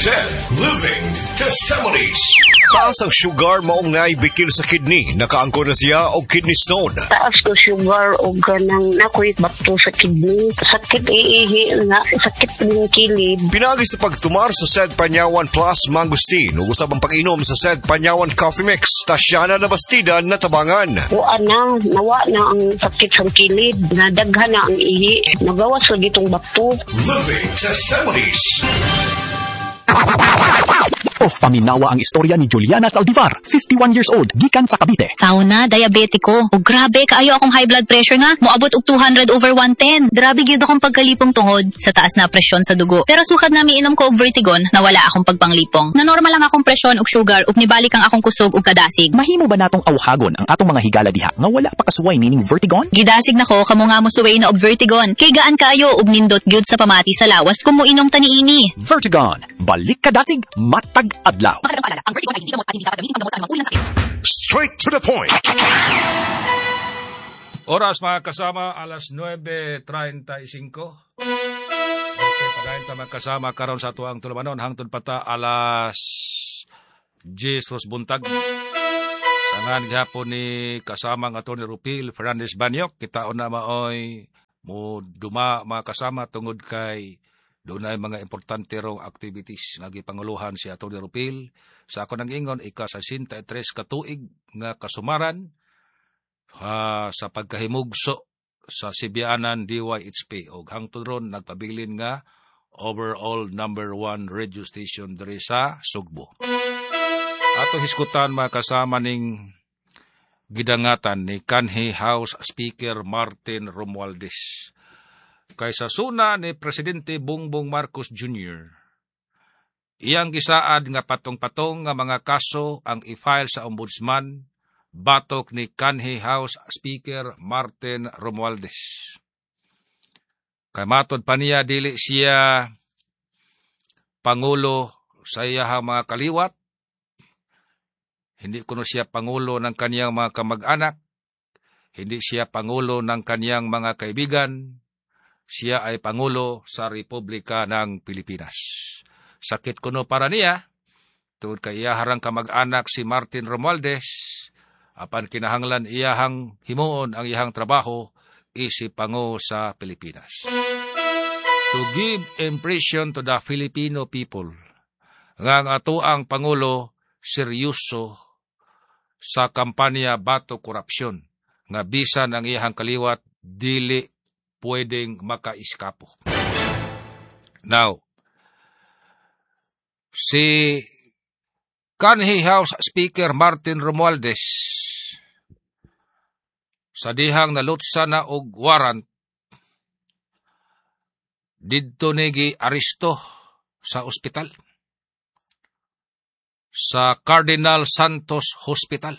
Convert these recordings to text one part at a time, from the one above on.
Said Living Testimonies. Taas ang sugar maong naibikil sa kidney. Nakaangko na siya o kidney stone. Taas ko sugar o ganang nakoy bato sa kidney. Sakit iihi nga, sakit ng kilid. Pinagi sa pagtumar sa Said Panyawan Plus Mangustin ug usab ang pag-inom sa Said Panyawan Coffee Mix. Tasyana na bastida na tabangan. Nawa na ang sakit sa kilid. Nadaghan na ang ihi. Nagawas sa gitong bato. Living Testimonies. Paminawa ang istorya ni Juliana Saldivar, 51 years old, gikan sa Cavite. Kauna, diabetiko. O grabe, kaayo akong high blood pressure nga. Moabot og 200/110. Grabe gyud akong pagkalipong tungod sa taas na presyon sa dugo. Pero sukad na miinom ko og Vertigon, nawala akong pagpanglipong. Nanormal lang akong presyon og sugar ug nibalik ang akong kusog ug kadasig. Mahimo ba natong awhagon ang atong mga higala diha nga wala pa kasuway nining Vertigon? Gidasig nako kamo nga mosuway na og Vertigon. Kay gaan kaayo ug nindot gyud sa pamati sa lawas kung moinom ta niini. Vertigon, balik kadasig, matag adlaw. Ang Vertigon ay hindi gamot at hindi dapat gamitin panggamot sa anumang uri ng sakit. Straight to the point. Oras mga kasama, alas 9:35. Okay, pagayon ta magkasama karon sa tuang tulumanon hangtod pata alas 10 ros buntag. Tangan gihapon ni kasama nga Atty. Rupil Fernandez Banyok. Kita una maoy mo duma mga kasama tungod kay doon ay mga importante rong activities. Nagipanguluhan si Atty. Rupil. Sa ako nang ingon, ika-63 katuig nga kasumaran sa pagkahimugso sa Sibianan DYHP. O hangtod ron, nagpabilin nga overall number 1 radio station diri sa Sugbo. Ato hiskutan mga kasama ning gidangatan ni Kanhi House Speaker Martin Romualdez. Kaysa suna ni Presidente Bongbong Marcos Jr., iyang gisaad nga patong-patong nga mga kaso ang i-file sa Ombudsman batok ni Kanhi House Speaker Martin Romualdez. Kay matod pa niya dili siya pangulo sa iyahang mga kaliwat, hindi kuno siya pangulo ng kaniyang mga kamag-anak, hindi siya pangulo ng kaniyang mga kaibigan, siya ay Pangulo sa Republika ng Pilipinas. Sakit kuno para niya, tungod kay iyaharang kamag-anak si Martin Romualdez, apan kinahanglan iyahang himuon ang iyahang trabaho, isip Pango sa Pilipinas. To give impression to the Filipino people, nga ang atoang Pangulo seryoso sa kampanya bato korupsyon, nga bisan ang iyahang kaliwat, dili pwedeng makaiskapo. Now, si Kanhi House Speaker Martin Romualdez sa dihang nalutsa na og warrant didto nigi aresto sa ospital, sa Cardinal Santos Hospital.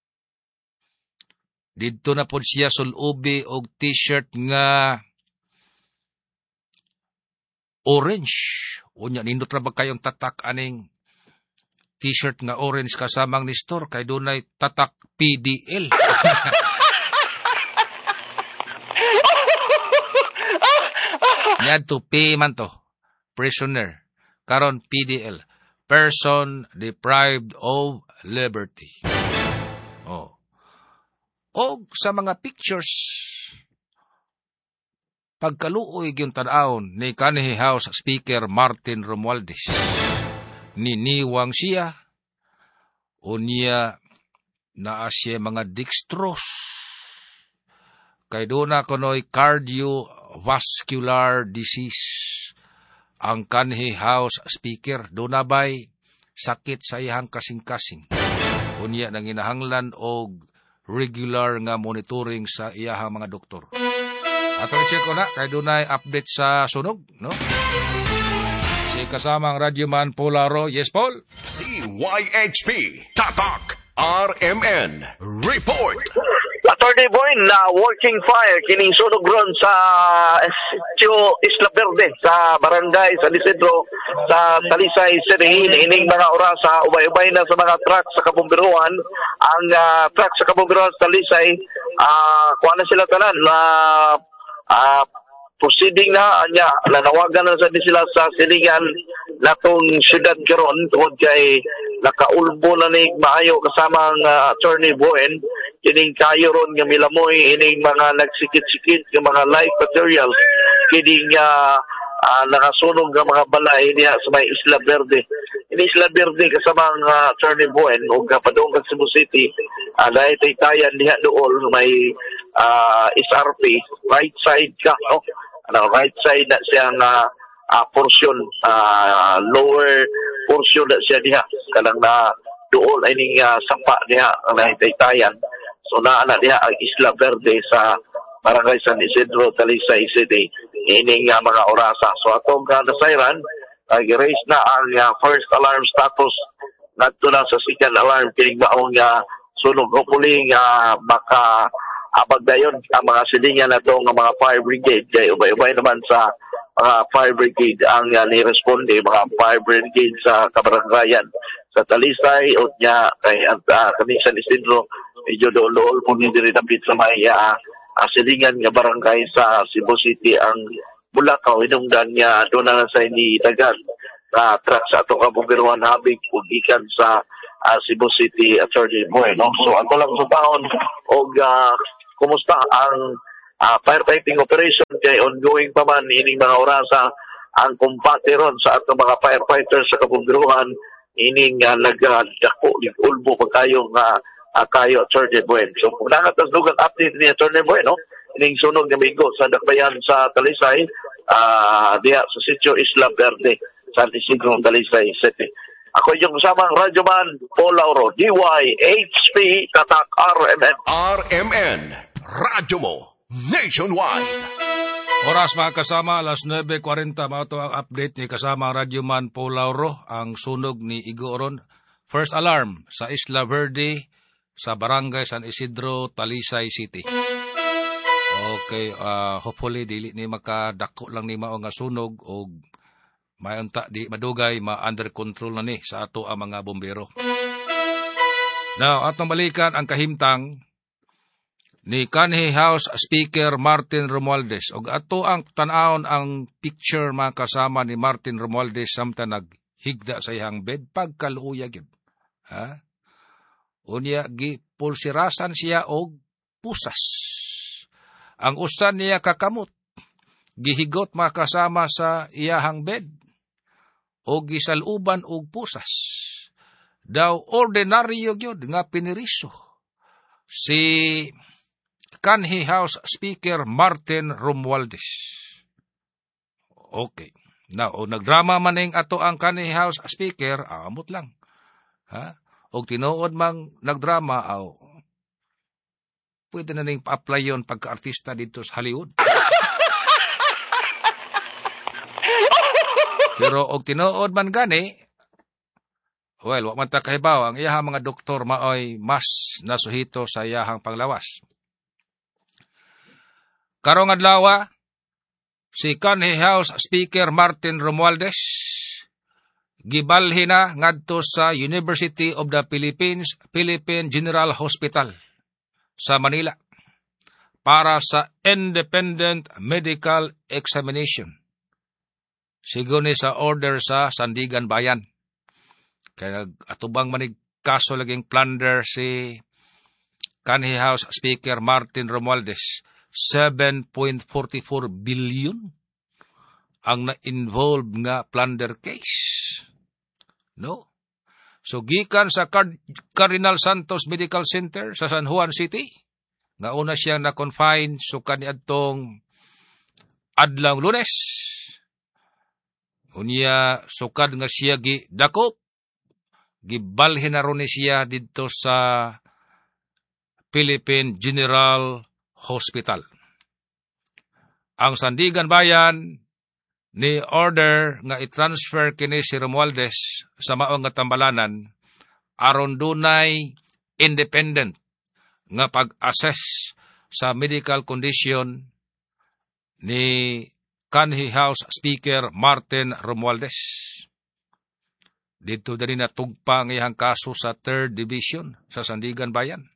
Dito na po siya sulubi og t-shirt nga orange. Unya, nindot ra ba kayong tatak aning t-shirt nga orange kasamang ni store kay dunay tatak PDL. Yan to P man to. Prisoner. Karon PDL. Person deprived of liberty. Oh. O sa mga pictures, pagkaluoy yung tanaon ni Kanhi House Speaker Martin Romualdez, niniwang siya, o niya naa siya mga dextrose, kay doon na kuno'y cardiovascular disease, ang Kanhi House Speaker, doon na ba'y sakit sa iyang kasing-kasing, o niya nanginahanglan og regular nga monitoring sa iyahang mga doktor. Ato i-check ko na, kay dunay update sa sunog, no? Si kasamang radyoman Polaro. Yes, Paul? DYHP Tatak RMN Report. Attorney Boy, na working fire kining sunog ron sa Isla Verde sa barangay sa Disidro sa Talisay City. Ining mga oras sa ubay-ubay na sa mga truck sa kabumbiruan. Ang truck sa kabumbiruan sa Talisay, kuha na sila tanan na proceeding na nanawagan na sa sila sa silingan natong syudad karon tungod kay nakaulbo na ni maayo kasama ang Attorney Buen kining kayo ron nga milamoy ining mga nagsikit-sikit nga mga live materials kining nakasunog nga mga balay niya sa may Isla Verde. Ini Isla Verde kasama ang Attorney Buen o kapadong sa Cebu City. Dahil tayo diha dool may SRP, right side ka, no? Right side na siyang portion, lower portion na siya diha. Kalang na dool ay ning sapa diha ang tayo. So naana diha ang Isla Verde sa Barangay San Isidro, Talisay City. Ining mga orasa. So atong nasayran, i-raise na ang first alarm status ngadto na sa second alarm kining maong sunog. Hopefully baka abagdayon ang mga silingan na itong mga fire brigade. Kaya ubay-ubay naman sa mga fire brigade ang ni-responde, mga fire brigade sa kabarangayan. Sa Talisay, o niya, kay kami San Isidro, medyo dool kung hindi rin napit sa may silingan nga barangay sa Cebu City ang Bulacau. Hinungdan niya doon na sa inidagan na truck sa atong kabumbiruan habig ikan sa Cebu City Attorney Bueno. So ako lang sa taon og kumusta ang firefighting operation kay ongoing pa man ining mga orasa ang kumpate ron sa atong mga firefighters sa kabumbiruan ining nagdako ning ulbo pagkayong kayo Attorney Bueno. So kung nangatas lugar update ni Attorney Bueno ining sunog nga migo sa dakbayan sa Talisay diya sa sitio Isla Verde, San Isidro, Talisay City. Ako yung kasamang Radyoman Paul Lauro, DYHP, Tatak RMN. RMN, Radyo mo, Nationwide. Oras mga kasama, alas 9:40, mga ito ang update ni kasama Radyoman Paul Lauro, ang sunog ni Igo Oron. First alarm sa Isla Verde, sa Barangay San Isidro, Talisay City. Okay, hopefully dili ni makadako lang ni mao nga sunog o mayunta di madugay ma-under control na ni sa ato ang mga bombero. Now, atong balikan ang kahimtang ni Kanhi House Speaker Martin Romualdez. Og ato ang tan-awon ang picture mga kasama ni Martin Romualdez samtang naghigda sa iyang bed pagkaluya gyud. Ha? Unya gi pulsirasan siya og pusas. Ang usan niya kakamot, gihigot makasama sa iyahang bed, o gisaluban og pusas. Daw ordinaryo gyud nga piniriso si Kanhi House Speaker Martin Romualdez. Okay. Now, nagdrama maning ato ang Kanhi House Speaker, amot lang. Ha? O tinuod mang nagdrama, pwede na ning pa-apply yun pagka-artista dito sa Hollywood. Pero og tinuod man gani, well, wa man ta kahibaw, ang iyahang mga doktor maoy mas nasuhito sa iyahang panglawas. Karong adlaw, si Kanhi House Speaker Martin Romualdez gibalhin na ngadto sa University of the Philippines, Philippine General Hospital sa Manila para sa independent medical examination. Siguro sa order sa Sandigan Bayan. Kaya atubang manig kaso laging plunder si Kanhi House Speaker Martin Romualdez. 7.44 billion ang na-involve nga plunder case. No? So, gikan sa Cardinal Santos Medical Center sa San Juan City, nga una siyang na-confine so kaniadtong adlaw Lunes. Unya, sukad nga siya gidakop, gibalhin na ron siya dito sa Philippine General Hospital. Ang Sandigan Bayan ni order nga i-transfer kini si Romualdez sa maong nga tambalanan aron dunay independent nga pag-assess sa medical condition ni Kanhi House Speaker Martin Romualdez. Dito din natugpa ang iyang kaso sa 3rd Division sa Sandigan Bayan.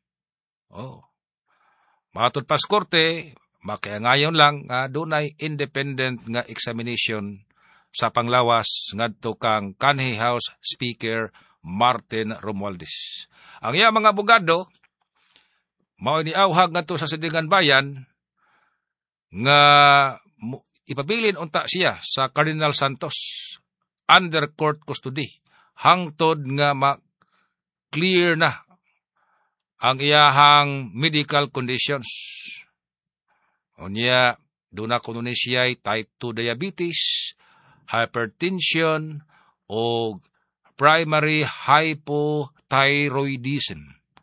Matod pas korte, makaya ngayon lang dunay independent nga examination sa panglawas ngadto kang kanhi House Speaker Martin Romualdez. Ang iya mga abogado mao ni awhag ngadto sa Silingan Bayan nga ipabilin unta siya sa Cardinal Santos under court custody hangtod nga ma-clear na ang iyahang medical conditions. Unya duna kuno ni siya type 2 diabetes, hypertension o primary hypothyroidism.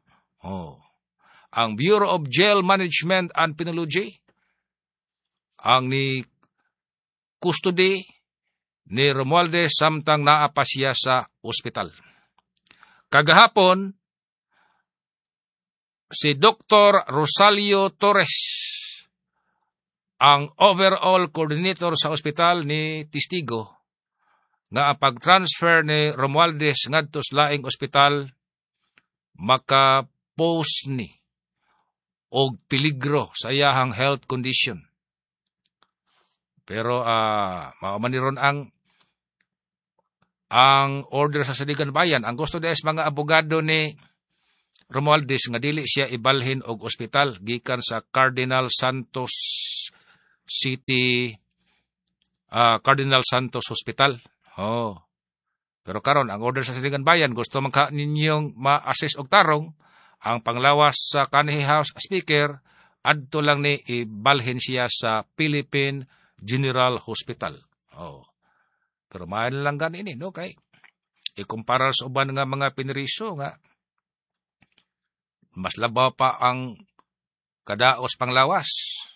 Ang Bureau of Jail Management and Penology ang ni custody ni Romualdez samtang naapa siya sa ospital. Kagahapon, si Dr. Rosalio Torres, ang overall coordinator sa ospital ni Testigo, nga ang pag-transfer ni Romualdez ngadto sa laing ospital maka-pose ni og peligro sa iyahang health condition. Pero mao man ni ron ang order sa Silingan Bayan. Ang gusto des mga abogado ni Romualdez nga dili siya ibalhin og ospital gikan sa Cardinal Santos City Cardinal Santos Hospital. Pero karon ang order sa Silingan Bayan gusto man ka ninyong ma-assess og tarong ang panglawas sa kanhi House Speaker adto lang ni ibalhin siya sa Philippine General Hospital. Pero maayos lang ganini, no? Kay ikumpara sa uban nga mga piniriso nga mas labaw pa ang kadaos panglawas.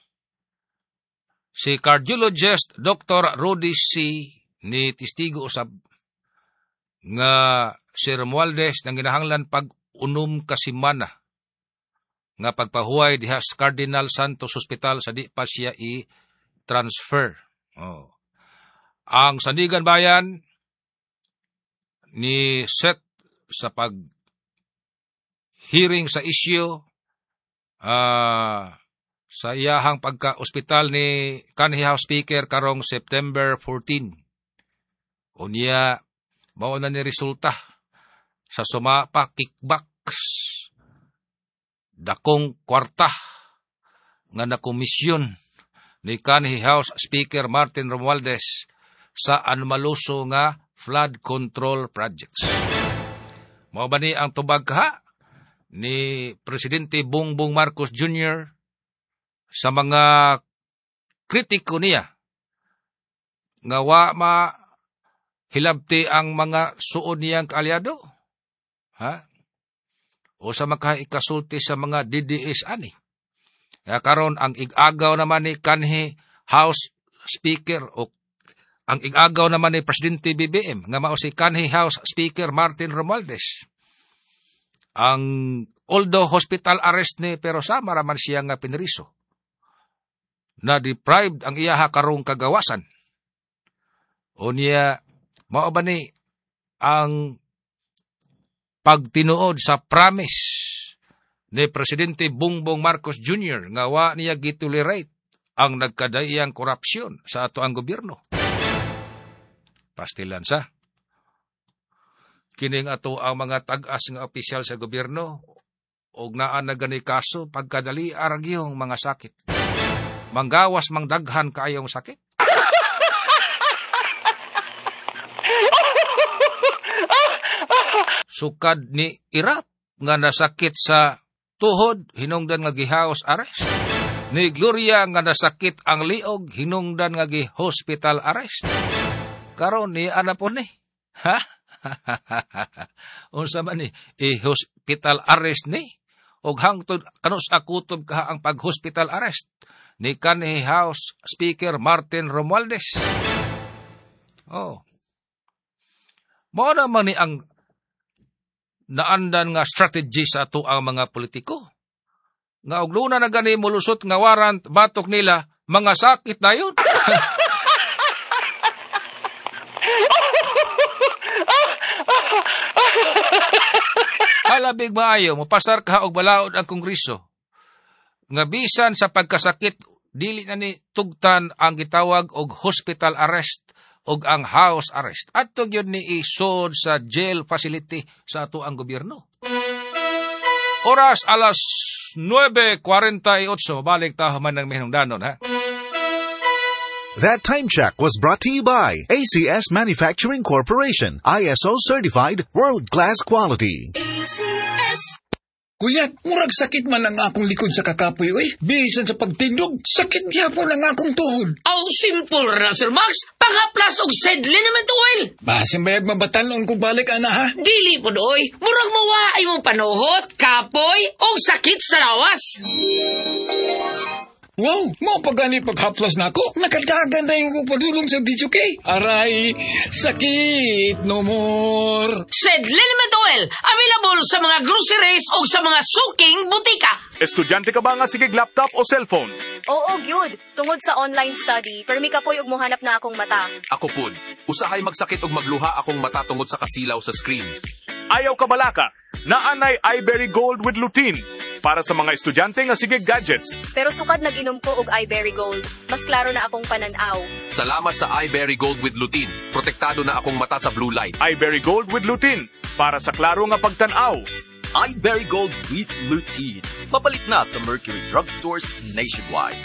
Si cardiologist Dr. Rudy C. ni Testigo usab nga si Romualdez nang ginahanglan pag-unom ka semana nga pagpahuway diha sa Cardinal Santos Hospital sa di pa siya i-transfer. Ang Sandigan Bayan ni set sa pag-hearing sa issue sa iyahang pagka-ospital ni kanhi House Speaker karong September 14. Unya, mao na ni resulta sa sumapa kickbacks dakong kwarta nga nakomisyon ni kanhi House Speaker Martin Romualdez sa anomaluso nga flood control projects. Mao ba ni ang tubag kaha ni Presidente Bongbong Marcos Jr. sa mga kritiko niya nga wa hilabti ang mga suod niyang kaalyado? O sa makaikasulti sa mga DDS ani? Karon ang igagaw naman ni kanhi House Speaker o ang igagaw naman ni Presidente BBM nga mao si kanhi House Speaker Martin Romualdez. Although hospital arrest ni pero sama raman siya nga pinriso. Na deprived ang iyaha karong kagawasan. O niya mao ba ni ang pagtinuod sa promise ni Presidente Bongbong Marcos Jr. nga wa niya gitolerate ang nagkadaiyang korupsyon sa ato ang gobyerno. Pastilan sa kining ato ang mga tag-as nga opisyal sa gobyerno og naa na gani kaso pagkadali aragyong mga sakit. Manggawas mangdaghan kaayong sakit. Sukad ni irap nga nasakit sa tuhod, hinungdan nga gi-house arrest. Ni Gloria nga nasakit ang liog, hinungdan nga gi-hospital arrest. Karon ni ana po ni. Unsa man ni i-hospital arrest ni? Og hangtod kanus akutob kaha ang pag-hospital arrest ni kanhi House Speaker Martin Romualdez. Mao naman ni ang naandan nga strategy sa ato ang mga politiko. Nga og luna na gani mulusot nga warrant batok nila mga sakit na yun. Halabig maayo mapasar ka og balaod ang Kongreso. Nga bisan sa pagkasakit dili na ni tugtan ang gitawag og hospital arrest og ang house arrest. At yun ni isod sa jail facility sa ato ang gobyerno. Oras alas 9:48, mabalik tayo man ng mihinungdanon, ha? That time check was brought to you by ACS Manufacturing Corporation, ISO certified, world-class quality. ACS. Kuya, murag sakit man ang akong likod sa kakapoy, oy. Bisan sa pagtindog, sakit gyapon ang akong tuhod. Aw, simple ra, Sir Max. Pangaplas og sedlin naman to, oil. Basin bayag mabatanon kung balik, ana, ha? Dili po, oy. Murag mawaay mo panuhot, kapoy, o sakit sa lawas. Wow, mo pagani paghaplas na ako. Nakadagan na yung padulong sa video kay. Aray, sakit no more. Sedlin naman to, oil. Available sa mga groceries o sa mga suking butika. Estudyante ka ba nga sigig laptop o cellphone? Oo, gyud. Tungod sa online study, permi ka po'y og mohanap na akong mata. Ako pud, usahay magsakit og magluha akong mata tungod sa kasilaw sa screen. Ayaw ka balaka. Naanay iBerry Gold with lutein para sa mga estudyante nga sigig gadgets. Pero sukad nag-inom ko og iBerry Gold. Mas klaro na akong pananaw. Salamat sa iBerry Gold with lutein. Protektado na akong mata sa blue light. iBerry Gold with lutein para sa klaro nga pagtanaw. iBerry Gold with lutein. Mapalit na sa Mercury Drugstores nationwide.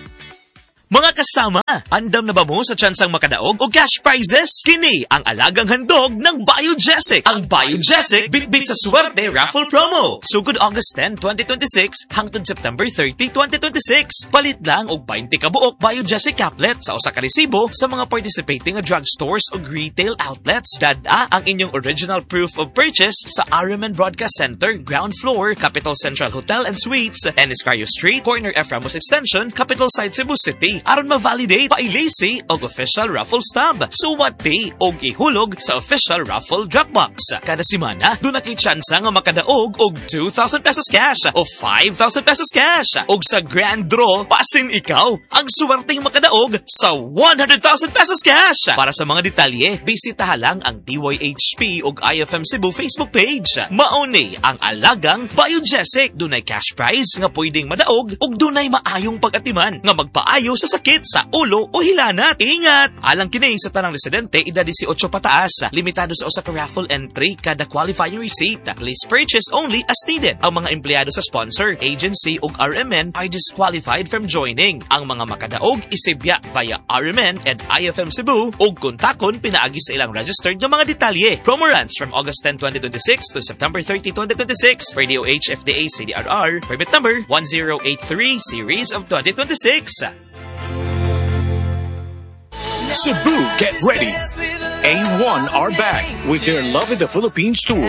Mga kasama, andam na ba mo sa tsansang makadaog o cash prizes? Kini ang alagang handog ng Biogesic. Ang Biogesic bitbit sa swerte raffle promo. Sugod August 10, 2026 hangtod September 30, 2026. Palit lang og 20 ka buok Biogesic caplet sa usa ka resibo sa mga participating drugstores o retail outlets. Dada ang inyong original proof of purchase sa RMN Broadcast Center, ground floor, Capital Central Hotel and Suites, Ennis Cario Street, corner F. Ramos Extension, Capital Site, Cebu City. Aron ma-validate, pailisi og official raffle stub. Suwati og ihulog sa official raffle Dropbox. Kada semana, doon na kay tsansa nga makadaog og 2,000 pesos cash o 5,000 pesos cash. Og sa grand draw, pasin ikaw ang suwerteng makadaog sa 100,000 pesos cash. Para sa mga detalye, bisitaha lang ang DYHP og IFM Cebu Facebook page. Mauni ang alagang Biogesic. Dunay cash prize nga pwedeng madaog og dunay maayong pag-atiman nga magpaayo sa sakit sa ulo o hilanat. Ingat! Alang kini sa tanang residente, edad 18 pataas. Limitado sa usa ka raffle entry kada qualifying receipt. Please purchase only as needed. Ang mga empleyado sa sponsor, agency ug RMN are disqualified from joining. Ang mga makadaog isibya via RMN and IFM Cebu ug kontakon pinaagi sa ilang registered nga mga detalye. Promo runs from August 10, 2026 to September 30, 2026. Radio H FDA CDRR permit number 1083 series of 2026. Cebu, get ready. A1 are back with their Love in the Philippines tour.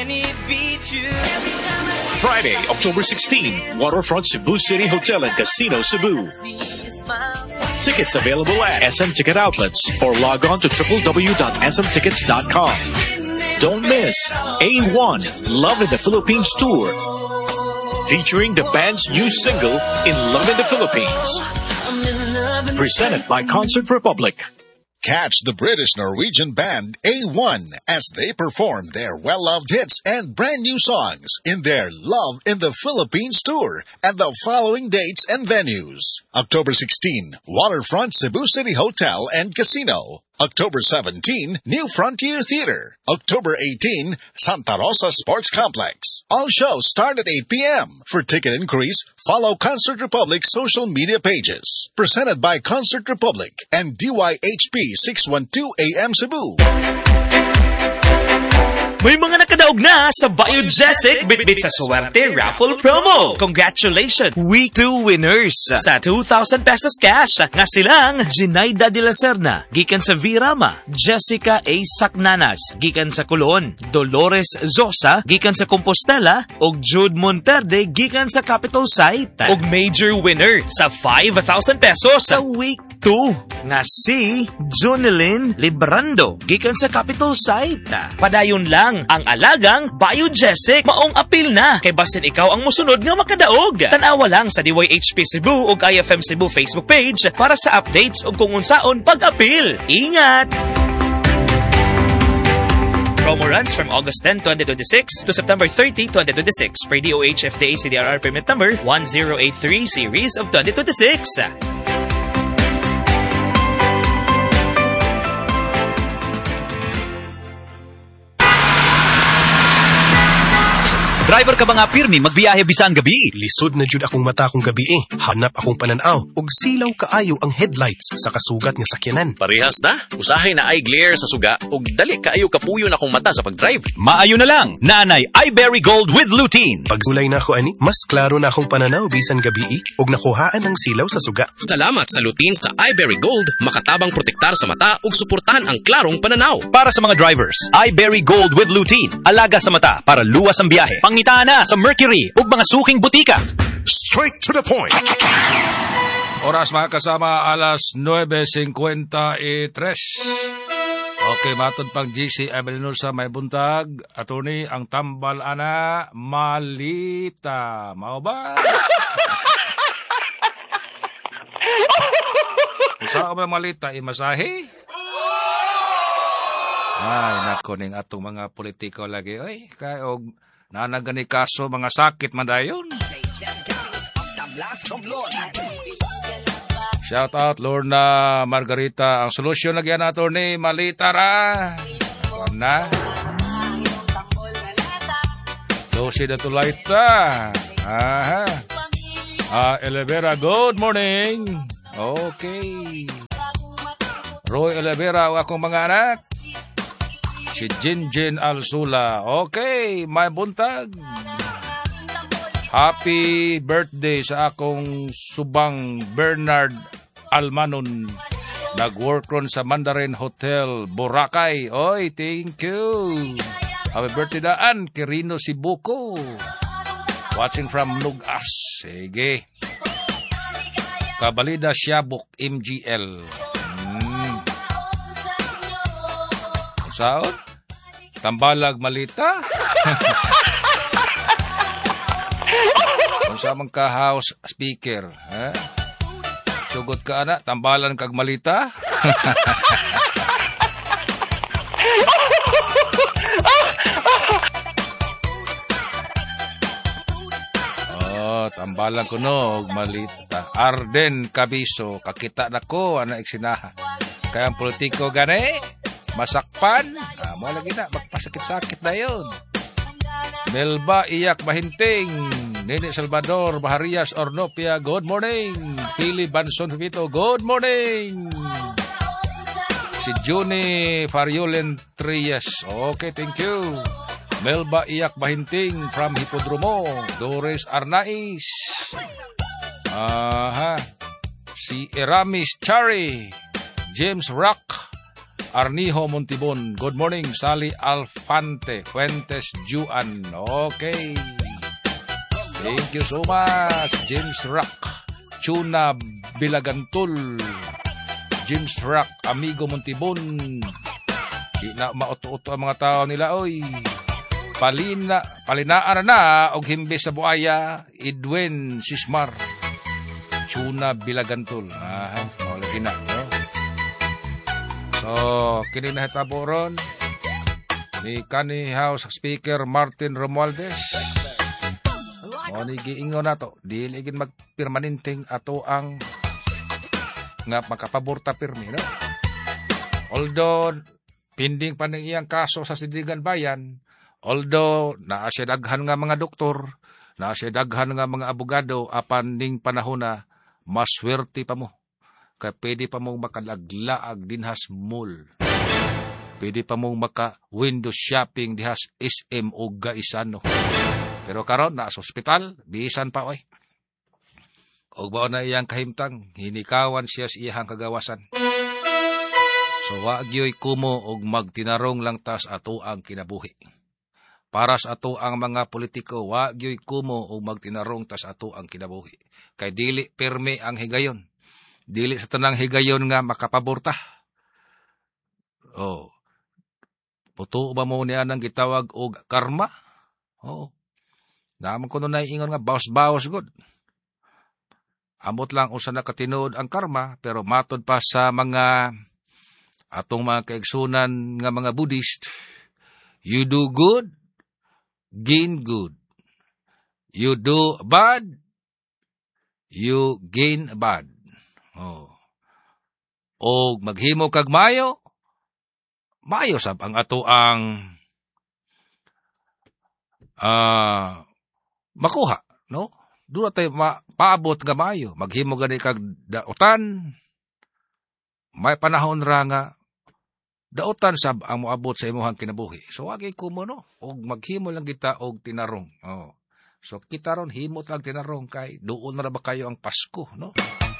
Friday, October 16, Waterfront Cebu City Hotel and Casino, Cebu. Tickets available at SM Ticket Outlets or log on to www.smtickets.com. Don't miss A1 Love in the Philippines tour, featuring the band's new single, In Love in the Philippines. Presented by Concert Republic. Catch the British-Norwegian band A1 as they perform their well-loved hits and brand new songs in their Love in the Philippines tour at the following dates and venues. October 16, Waterfront Cebu City Hotel and Casino. October 17, New Frontier Theater. October 18, Santa Rosa Sports Complex. All shows start at 8 p.m. For ticket inquiries, follow Concert Republic's social media pages. Presented by Concert Republic and DYHP 612 AM Cebu. May mga nakadaog na sa Biogesic bitbit sa swerte raffle promo. Congratulations! Week 2 winners sa 2,000 pesos cash nga silang Ginaida de la Serna, gikan sa Virama, Jessica A. Sacnanas, gikan sa Colon, Dolores Zosa, gikan sa Compostela, ug Jude Monterde, gikan sa Capital Site. Ug major winner sa 5,000 pesos sa Week 2 nga si Jonelyn Librando, gikan sa Capital Site. Padayon lang ang alagang Biogesic. Maong apil na kay basin ikaw ang musunod nga makadaog. Tanawa lang sa DYHP Cebu ug IFM Cebu Facebook page para sa updates ug kung unsaon pag-apil. Ingat! Promo runs from August 10, 2026 to September 30, 2026 per DOH FDA CDRR permit number 1083 series of 2026. Driver ka ba nga pirmi magbiyahe bisan gabi? Lisod na jud akong mata kung gabi Hanap akong pananaw ug silaw kaayo ang headlights sa kasugat nga sakyanan. Parehas na. Usahay na eye glare sa suga ug dali kaayo kapuyo na akong mata sa pagdrive. Maayo na lang. Nanay iBerry Gold with lutein. Pagsulay na ako ani, mas klaro na akong pananaw bisan gabi ug nakuhaan ang silaw sa suga. Salamat sa lutein sa iBerry Gold, makatabang protektar sa mata ug suportahan ang klarong pananaw. Para sa mga drivers, iBerry Gold with lutein. Alaga sa mata para luwas ang biyahe. Pangita na sa Mercury ug mga suking butika. Straight to the point. Oras mga kasama, alas 9:53. Okay, matod pang GC Evelyn sa may buntag. Attorney, ang tambal ana, malita. Mao ba? Saan ka ba malita? Imasahe? Ay, nako ning atong mga politiko lagi. Oy, kay og nanagani kaso mga sakit man dayon. Shout out Lorna Margarita. Ang solusyon lagi na attorney, malita ra. Na. Dosi na tulaita. Aha. Elevera, good morning. Okay. Roy Elevera, akong mga anak. Si Jinjin Alsula. Okay, may buntag. Happy birthday sa akong subang Bernard Almanon. Nag-work ron sa Mandarin Hotel, Boracay. Oy, thank you. Happy birthday daan, Kirino Sibuko. Watching from Nugas. Sige. Kabalida Siabok, MGL. Saot? Tambalag malita? Kung sa mga house speaker, ha? Sugot ka ana, tambalan kag malita? Oh, tambalan ko no, malita. Arden Cabiso, kakita na ko, ana eksinaha. Kaya ang politiko gani, masakpan, mo lagi na, magpasakit-sakit na yun. Melba Iyak Mahinting, Nene Salvador Baharias Ornopia, good morning. Pili Banson Vito, good morning. Si Juni Fariolen Trias, okay, thank you. Melba Iyak Mahinting from Hipodromo, Doris Arnais. Si Eramis Chari, James Rock, Arnijo Montibon, good morning. Sally Alfante Fuentes Juan, okay. Thank you so much. James Rock, Chuna Bilagantul, James Rock, Amigo Montibon. Di na mauto-uto ang mga tao nila, oy. Palinaan na og himbe sa buaya, Edwin Sismar, Chuna Bilagantul. Lagi na, no? So, kini na hitabo ron ni Kani House Speaker Martin Romualdez. O ni giingon na to, dili gid magpermanenteng ato ang nga makapaborta pirmi, no? Although pending pa ning iyang kaso sa Sidigan Bayan, although naa siya daghan nga mga doktor, naa siya daghan nga mga abogado, apan ning panahon na maswerte pa mo. Kaya pwede pa mong makalaglaag dinhas mall. Pwede pa mong maka-window shopping dihas SM o Gaisano. Pero karon na sa ospital, bisan pa oy. Og bao na iyang kahimtang, hinikawan siya sa iyang kagawasan. So wagyoy kumo og magtinarong lang tas ato ang kinabuhi. Para sa ato ang mga politiko, wagyoy kumo og magtinarong tas ato ang kinabuhi. Kay dili pirmi ang higayon. Dili sa tanang higayon nga makapaborta. Oh. Puto ba mo niya nang gitawag og karma? Oh. Naman ko nun naiingon nga bawas-bawas good. Amot lang usa na katinood ang karma, pero matod pa sa mga atong mga kaigsunan nga mga Buddhist, you do good, gain good. You do bad, you gain bad. Oh. O maghimo kag mayo, mayo sab ang ato ang makuha, no? Doon tayo paabot nga maayo. Maghimo gani kag daotan. May panahon ra nga daotan sab ang moabot sa imuhang kinabuhi. So wagi ko mo no, og maghimo lang kita og tinarong. Oh. So kita ron himot lang tinarong kay doon na ba kayo ang Pasko, no?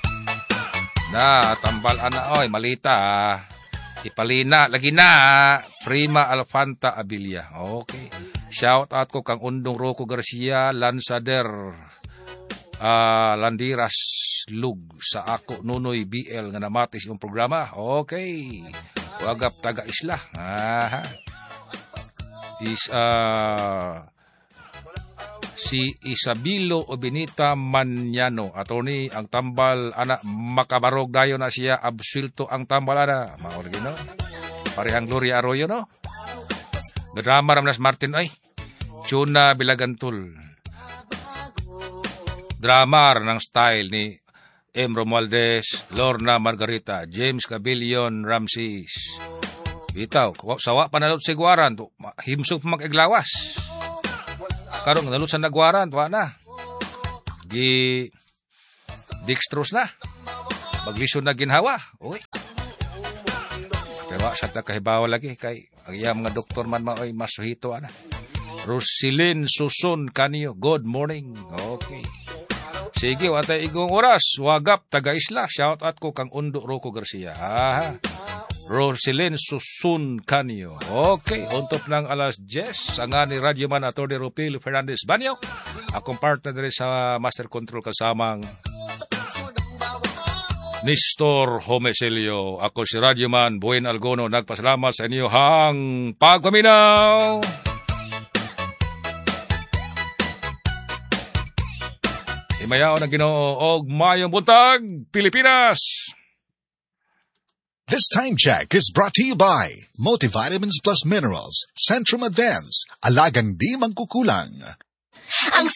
Na tambal ana oy malita. Ipalina lagi na Prima Alfanta Abilia. Okay. Shout out ko kang Undong Rocco Garcia, Lansader, Landiras Lug sa ako Nunoy BL nga namatis yung programa. Okay. Wagap taga isla. Aha. Si Isabilo Obinita Manyano, attorney ang tambal ana makabarog dayo na siya absuelto ang tambal ana. Maorgi no. Parehang Gloria Arroyo no. Drama Ramnas Martin ay. Chuna Bilagantul. Drama ng style ni M. Romualdez, Lorna Margarita, James Cabillon Ramses. Bitaw, sawa panalot si Guaran, himsog mag-iglawas. Karong nalut sa nagwaran, tuwa na. Dextrose na. Maglisod na ginhawa. Uy. Pero sa kahibawa lagi kay ang iyang mga doktor man maoy masuhito ana. Rosilyn Susun Kanyo, good morning. Okay. Sige, watay igong oras. Wagap, taga-isla. Shout out ko kang Undo Rocco Garcia. Aha. Rosilyn Susun Kanyo. Okay, untop ng alas 10. Ang ni Radyoman Atty. Rupil Fernandez Banyo. Akong partner rin sa Master Control kasamang Nestor Homesilio. Ako si Radyoman Buen Algono. Nagpasalamat sa inyo hang pagpaminaw. Imayaw ng Ginoo og mayong buntag, Pilipinas! This time check is brought to you by Multivitamins Plus Minerals, Centrum Advance, Alagang Di Magkukulang. Ang